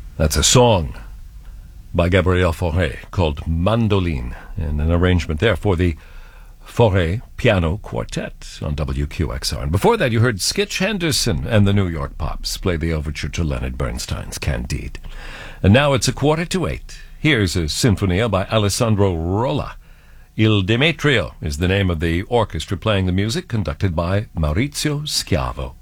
That's a song by Gabriel Fauré called Mandoline, and an arrangement there for the Fauré Piano Quartet on WQXR. And before that, you heard Skitch Henderson and the New York Pops play the overture to Leonard Bernstein's Candide. And now it's 7:45. Here's a sinfonia by Alessandro Rolla. Il Demetrio is the name of the orchestra playing the music, conducted by Maurizio Schiavo.